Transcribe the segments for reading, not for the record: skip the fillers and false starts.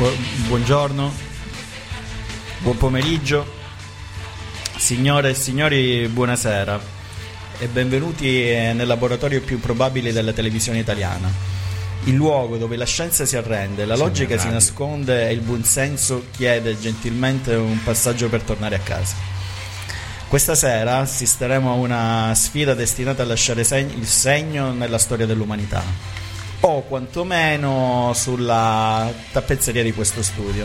Buongiorno, buon pomeriggio, signore e signori, buonasera e benvenuti nel laboratorio più improbabile della televisione italiana, il luogo dove la scienza si arrende, la logica si nasconde e il buonsenso chiede gentilmente un passaggio per tornare a casa. Questa sera assisteremo a una sfida destinata a lasciare il segno nella storia dell'umanità, o quantomeno sulla tappezzeria di questo studio.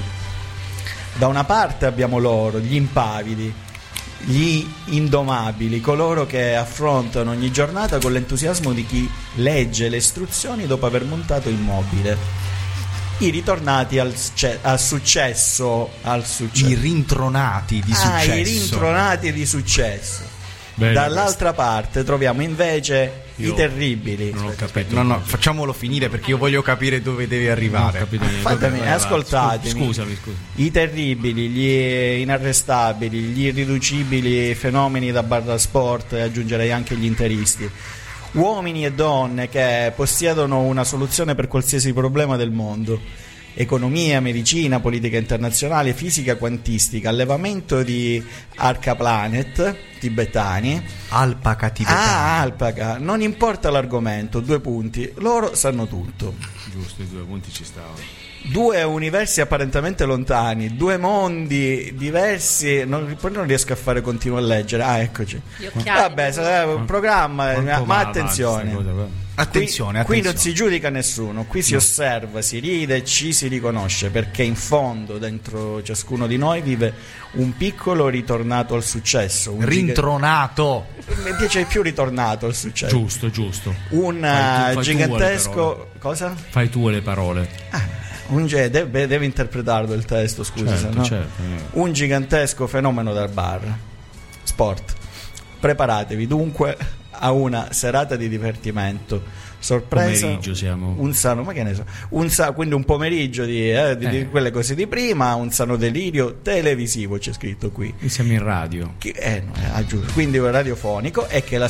Da una parte abbiamo loro, gli impavidi, gli indomabili, coloro che affrontano ogni giornata con l'entusiasmo di chi legge le istruzioni dopo aver montato il mobile. I ritornati al successo. I rintronati di successo. I rintronati di successo. Bene, dall'altra parte troviamo invece i terribili. Non ho capito. No, facciamolo finire perché io voglio capire dove devi arrivare. Fatemi, ascoltatemi. Scusami. I terribili, gli inarrestabili, gli irriducibili fenomeni da barra sport, e aggiungerei anche gli interisti. Uomini e donne che possiedono una soluzione per qualsiasi problema del mondo: economia, medicina, politica internazionale, fisica quantistica, allevamento di arcaplanet tibetani. Alpaca tibetani. Alpaca, non importa l'argomento, 2 punti, loro sanno tutto. Giusto, i 2 punti ci stavano. 2 universi apparentemente lontani, 2 mondi diversi. Poi non riesco a fare, continuo a leggere. Eccoci. Vabbè, sarà un programma, ma attenzione. Attenzione. Qui non si giudica nessuno, qui si osserva, si ride, ci si riconosce, perché in fondo dentro ciascuno di noi vive un piccolo ritornato al successo, un rintronato. Mi piace più ritornato al successo. Giusto. Un gigantesco. Cosa? Fai tu le parole. Deve interpretarlo il testo, scusa. Certo. Un gigantesco fenomeno del bar sport. Preparatevi dunque a una serata di divertimento, sorpresa. Pomeriggio siamo. Un sano, ma che ne so, quindi un pomeriggio di quelle cose di prima, un sano delirio televisivo, c'è scritto qui. E siamo in radio. Giusto. Quindi radiofonico, e che la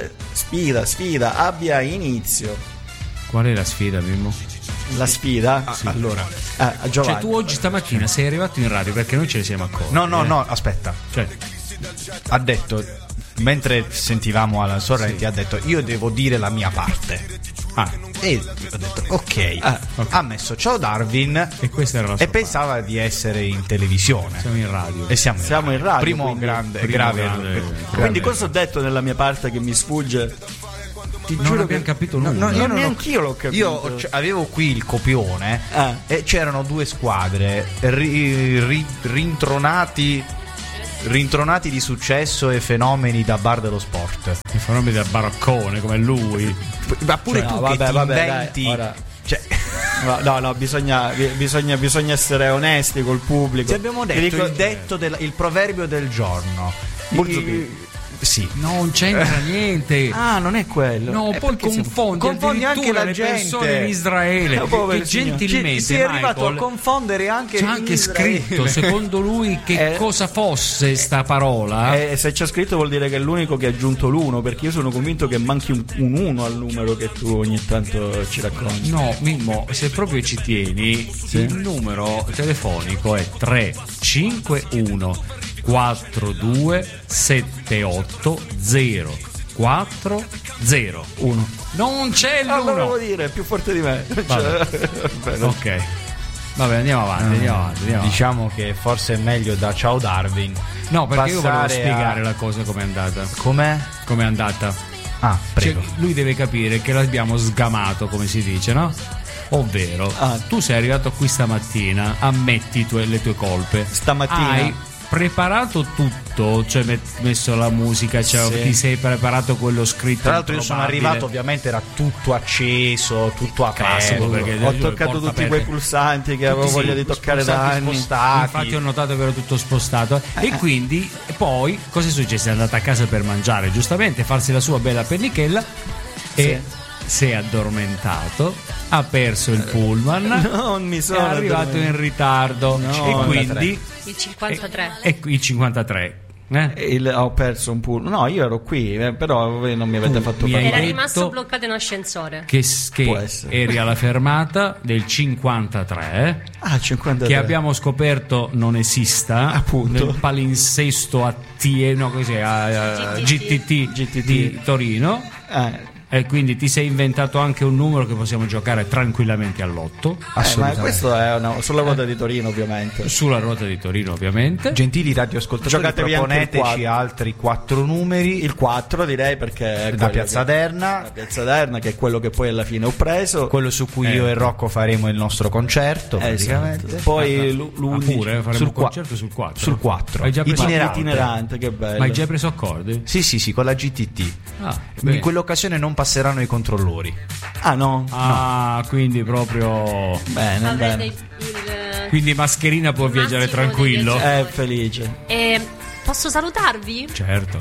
sfida abbia inizio. Qual è la sfida, Mimmo? La sfida? Sì. Allora, Giovanni. Cioè, tu oggi stamattina sei arrivato in radio perché noi ce ne siamo accorti. No, aspetta. Cioè, ha detto, mentre sentivamo Alan Sorrenti, ha detto: io devo dire la mia parte. E ho detto ok. Ha messo ciao Darwin, e questa era la sua pensava di essere in televisione. Siamo in radio. E siamo in radio. Primo grave. Quindi cosa ho detto nella mia parte che mi sfugge? Ti giuro che non capito nulla. Neanch'io l'ho capito. Io avevo qui il copione e c'erano 2 squadre rintronati di successo e fenomeni da bar dello sport. I fenomeni da baraccone come lui. Ma pure tu che ti inventi. Ora. No, bisogna essere onesti col pubblico. Ti abbiamo detto il proverbio del giorno. Sì. Non c'entra niente. Non è quello. No, poi confondi anche la le gente. Persone in Israele che gentilmente si è arrivato a confondere anche. C'è anche scritto secondo lui che cosa fosse sta parola. Se c'è scritto vuol dire che è l'unico che ha aggiunto l'1, perché io sono convinto che manchi un 1 al numero che tu ogni tanto ci racconti. No, Mimmo, se proprio ci tieni, il numero telefonico è 351 4278040. Non c'è l'1. Lo devo dire, è più forte di me. Ok. Vabbè, andiamo avanti. Diciamo che forse è meglio da ciao Darwin. No, perché io volevo spiegare la cosa com'è andata. Com'è andata? Prego. Cioè, lui deve capire che l'abbiamo sgamato, come si dice, no? Ovvero, tu sei arrivato qui stamattina, ammetti le tue colpe. Stamattina hai preparato tutto, cioè messo la musica, ti sei preparato quello scritto. Tra l'altro io sono arrivato, ovviamente era tutto acceso, tutto aperto, perché ho toccato tutti quei pulsanti che avevo voglia di toccare da anni. Infatti ho notato che ero tutto spostato. E quindi poi cosa è successo? È andata a casa per mangiare, giustamente, farsi la sua bella pennichella e si è addormentato, ha perso il pullman, non mi sono è arrivato in ritardo, e quindi il 53 il 53 Ho perso un pullman. No, io ero qui, però voi non mi avete fatto mi hai parlare. Era rimasto bloccato in ascensore. Che Può essere. eri alla fermata del 53, Ah, 53. che abbiamo scoperto non esista, Appunto. nel palinsesto a GTT di Torino. E quindi ti sei inventato anche un numero che possiamo giocare tranquillamente all'otto. Ma questo è sulla ruota di Torino, ovviamente. Sulla ruota di Torino, ovviamente. Gentili radioascoltatori, Giocatevi anche il proponeteci 4. altri 4 numeri. Il 4 direi, perché è Da Piazza Derna. La Piazza Derna, che è quello che poi alla fine ho preso. Quello su cui io e Rocco faremo il nostro concerto, praticamente. Esatto. Poi l'11 Pure faremo sul un concerto sul 4. Sul 4. Hai già preso itinerante, che bello. Ma hai già preso accordi? Sì, con la GTT. Bene. In quell'occasione non passeranno i controllori. Ah, no. Quindi proprio Bene, Avrete bene. quindi Mascherina può viaggiare massimo tranquillo. dei Felice. Posso salutarvi? Certo.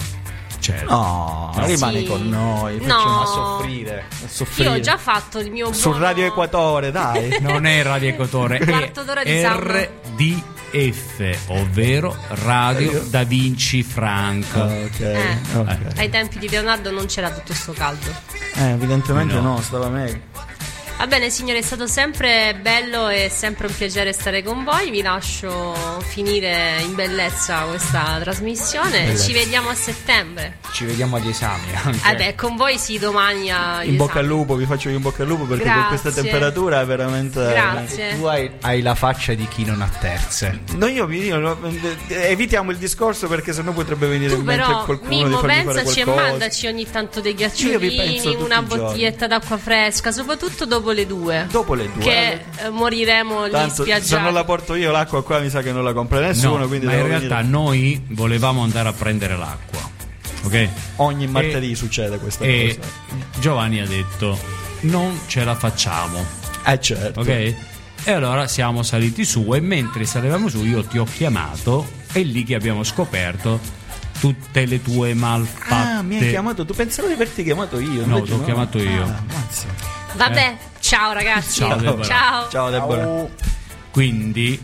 No, rimani Sì. con noi. No. Facciamo a soffrire. Io ho già fatto il mio Sul buono- Radio Equatore, dai. Non è Radio Equatore, Un quarto d'ora di è sound. RDF, ovvero Radio Da Vinci Frank. Ok. Ai tempi di Leonardo non c'era tutto sto caldo. Evidentemente No. no, stava meglio. Va bene signore, è stato sempre bello e sempre un piacere stare con voi. Vi lascio finire in bellezza questa trasmissione. Ci vediamo a settembre. Ci vediamo agli esami anche. Con voi sì, domani In bocca al lupo, vi faccio in bocca al lupo, perché con questa Grazie. temperatura è veramente. Grazie. Tu hai la faccia di chi non ha terze. No, evitiamo il discorso, perché sennò potrebbe venire Tu in mente però, qualcuno Mimmo, di farmi fare pensaci e qualcosa. mandaci ogni tanto dei Io vi penso ghiacciolini, tutti una i giorni. bottiglietta d'acqua fresca, soprattutto dopo le 2. Dopo le 2. Che moriremo lì Tanto, spiaggiati. se non la porto io l'acqua qua, mi sa che non la compra nessuno. No, quindi ma in devo realtà venire. noi volevamo andare a prendere l'acqua. Ok? Ogni martedì succede questa E cosa. Giovanni ha detto non ce la facciamo. Certo. Ok? E allora siamo saliti su, e mentre salivamo su io ti ho chiamato, e lì che abbiamo scoperto tutte le tue malfatte. Mi hai chiamato, tu pensavo di averti chiamato io. No, invece ti ho chiamato io. Ammazza. Vabbè, ciao ragazzi. Ciao, Deborah. Ciao. Ciao Deborah. Quindi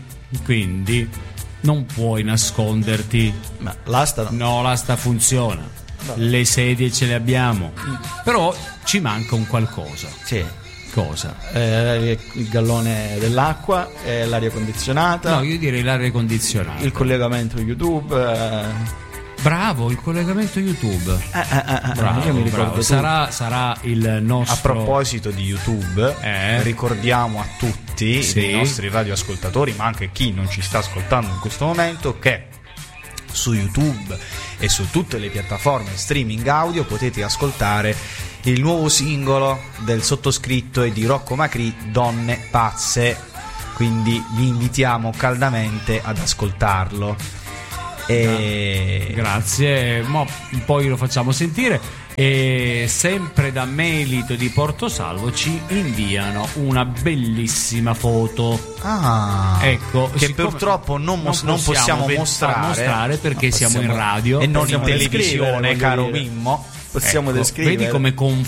non puoi nasconderti. Ma l'asta no. No, l'asta funziona. Le sedie ce le abbiamo. Però ci manca un qualcosa. Sì. Cosa? Il gallone dell'acqua, l'aria condizionata, No, io direi l'aria condizionata. il collegamento YouTube. Bravo, il collegamento YouTube. Bravo, io mi ricordo bravo. Sarà il nostro. A proposito di YouTube, ricordiamo a tutti Sì. i nostri radioascoltatori, ma anche chi non ci sta ascoltando in questo momento, che su YouTube e su tutte le piattaforme streaming audio potete ascoltare il nuovo singolo del sottoscritto e di Rocco Macri, Donne Pazze. Quindi vi invitiamo caldamente ad ascoltarlo. Grazie, poi lo facciamo sentire. E sempre da Melito di Portosalvo ci inviano una bellissima foto. Ecco, che siccome purtroppo non possiamo mostrare perché siamo in radio e non in Possiamo televisione, descrivere, caro voglio dire. Mimmo. Possiamo Ecco, descrivere. vedi come